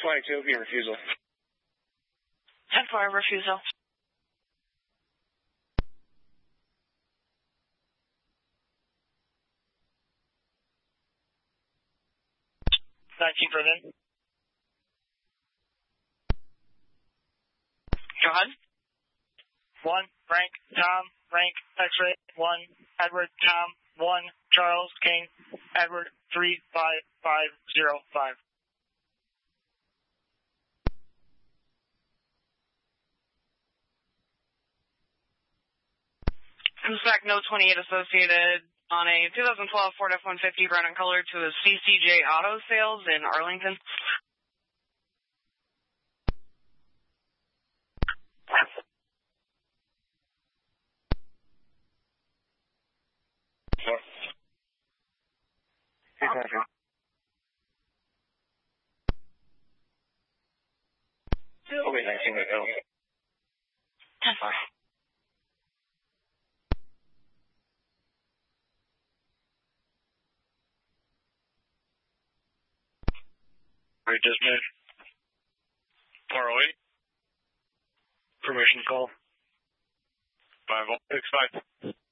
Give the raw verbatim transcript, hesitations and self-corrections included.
flight two, be refusal. ten four, refusal. nineteen for then. Go ahead. one, Frank, Tom, Frank, X-ray, one, Edward, Tom, one, Charles, King, Edward, three five five zero five. Inspect no twenty-eight associated on a two thousand twelve Ford F one fifty brown and color to a C C J Auto Sales in Arlington. Oh, wait, nineteen with L. ten four. Right, dispatch. four oh eight. Permission call. five oh six five.